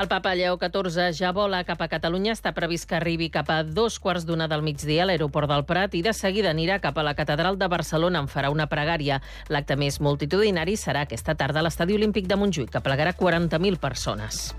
El papa Lleó XIV ja vola cap a Catalunya. Està previst que arribi cap a 2:15 del migdia a l'aeroport del Prat i de seguida anirà cap a la Catedral de Barcelona. En farà una pregària. L'acte més multitudinari serà aquesta tarda a l'Estadi Olímpic de Montjuïc, que plegarà 40.000 persones.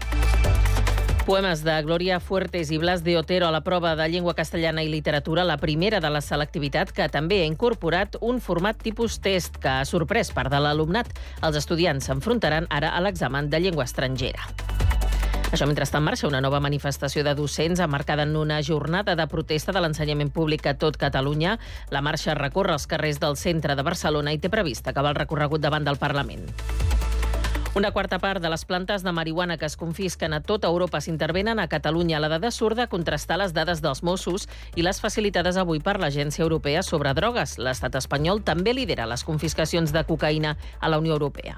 Poemes de Gloria Fuertes i Blas de Otero a la prova de llengua castellana i literatura, la primera de la selectivitat, que també ha incorporat un format tipus test que ha sorprès part de l'alumnat. Els estudiants s'enfrontaran ara a l'examen de llengua estrangera. Això mentre està en marxa una nova manifestació de docents emmarcada en una jornada de protesta de l'ensenyament públic a tot Catalunya. La marxa recorre els carrers del centre de Barcelona i té previst acabar el recorregut davant del Parlament. Una quarta part de les plantes de marihuana que es confisquen a tota Europa s'intervenen a Catalunya. La dada surt de contrastar les dades dels Mossos i les facilitades avui per l'Agència Europea sobre drogues. L'estat espanyol també lidera les confiscacions de cocaïna a la Unió Europea.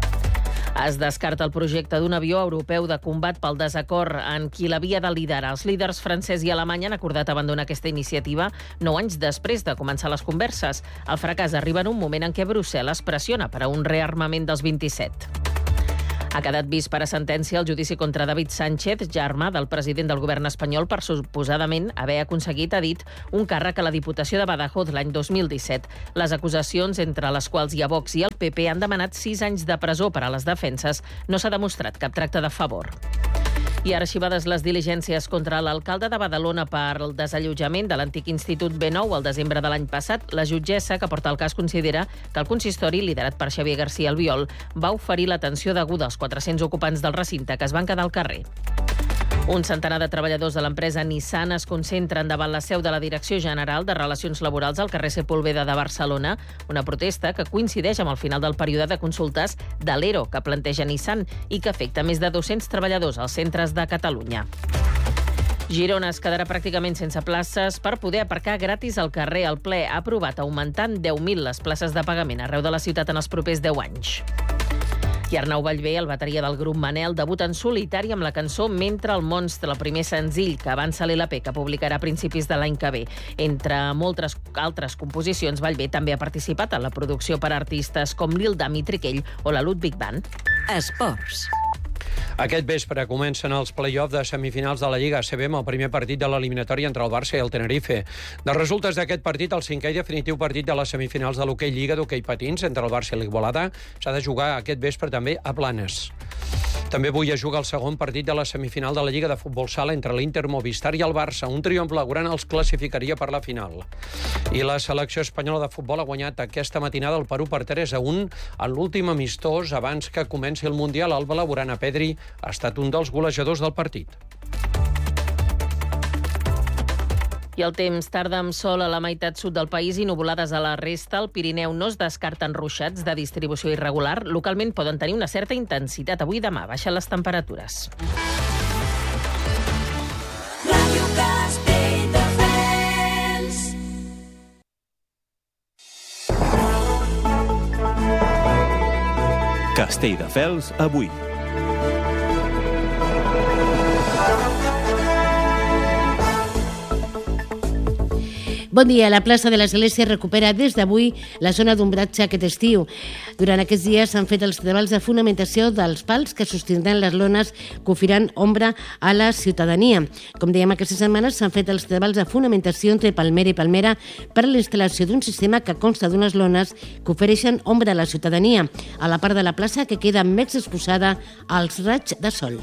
Es descarta el projecte d'un avió europeu de combat pel desacord en qui l'havia de liderar. Els líders francès i alemany han acordat abandonar aquesta iniciativa 9 anys després de començar les converses. El fracàs arriba en un moment en què Brussel·les pressiona per a un rearmament dels 27. Ha quedat vist per a sentència el judici contra David Sánchez, germà del president del govern espanyol, per suposadament haver aconseguit, ha dit, un càrrec a la Diputació de Badajoz l'any 2017. Les acusacions, entre les quals hi ha Vox i el PP, han demanat 6 anys de presó per a les defenses. No s'ha demostrat cap tracte de favor. I arxivades les diligències contra l'alcalde de Badalona per el desallotjament de l'antic Institut B9 al desembre de l'any passat. La jutgessa que porta el cas considera que el consistori, liderat per Xavier García Albiol, va oferir l'atenció deguda als 400 ocupants del recinte que es van quedar al carrer. Un centenar de treballadors de l'empresa Nissan es concentren davant la seu de la Direcció General de Relacions Laborals al carrer Sepúlveda de Barcelona, una protesta que coincideix amb el final del període de consultes de l'ERO que planteja Nissan i que afecta més de 200 treballadors als centres de Catalunya. Girona es quedarà pràcticament sense places per poder aparcar gratis al carrer. El ple ha aprovat augmentar en 10.000 les places de pagament arreu de la ciutat en els propers 10 anys. I Arnau Ballbé, el bateria del grup Manel, debuta en solitari amb la cançó Mentre el monstre, el primer senzill que avança l'LP, que publicarà a principis de l'any que ve. Entre moltes altres composicions, Ballbé també ha participat en la producció per a artistes com Lil Dami, Triquell o la Ludwig Band. Esports. Aquest vespre comencen els play-offs de semifinals de la Lliga ACB amb el primer partit de l'eliminatòria entre el Barça i el Tenerife. De resultes d'aquest partit, el cinquè i definitiu partit de les semifinals de l'hoquei Lliga d'hoquei patins entre el Barça i l'Igualada s'ha de jugar aquest vespre també a Blanes. També avui es juga el segon partit de la semifinal de la Lliga de Futbol Sala entre l'Inter, Movistar i el Barça. Un triomf blaugrana els classificaria per la final. I la selecció espanyola de futbol ha guanyat aquesta matinada el Perú per 3-1 en l'últim amistós abans que comenci el Mundial. El blaugrana Pedri ha estat un dels golejadors del partit. I el temps tarda amb sol a la meitat sud del país i nuvolades a la resta. Al Pirineu no es descarten ruixats de distribució irregular. Localment poden tenir una certa intensitat. Avui i demà baixen les temperatures. Castelldefels avui. Bon dia. La plaça de l'Església recupera des d'avui la zona d'ombratge aquest estiu. Durant aquests dies s'han fet els treballs de fonamentació dels pals que sostindran les lones que ofiran ombra a la ciutadania. Com dèiem, aquestes setmanes s'han fet els treballs de fonamentació entre palmera i palmera per a la instal·lació d'un sistema que consta d'unes lones que ofereixen ombra a la ciutadania, a la part de la plaça que queda més exposada als raigs de sol.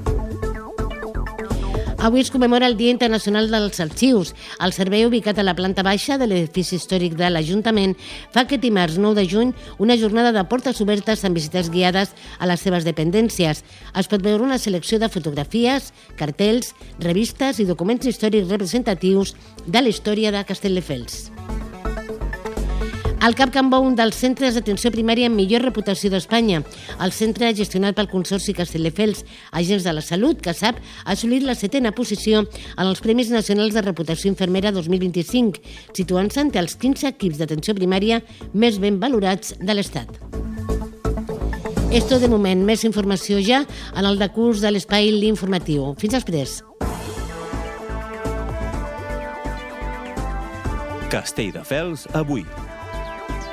Avui es commemora el Dia Internacional dels Arxius. El servei ubicat a la planta baixa de l'edifici històric de l'Ajuntament fa aquest dimarts 9 de juny una jornada de portes obertes amb visites guiades a les seves dependències. Es pot veure una selecció de fotografies, cartells, revistes i documents històrics representatius de la història de Castelldefels. El CAP Can Bou, un dels centres d'atenció primària amb millor reputació d'Espanya. El centre, gestionat pel Consorci Castelldefels Agents de la Salut, CASAP, ha assolit la 7a posició en els Premis Nacionals de Reputació Infermera 2025, situant-se entre els 15 equips d'atenció primària més ben valorats de l'Estat. És tot de moment. Més informació ja en el decurs de l'espai L'Informatiu. Fins després. Castelldefels avui.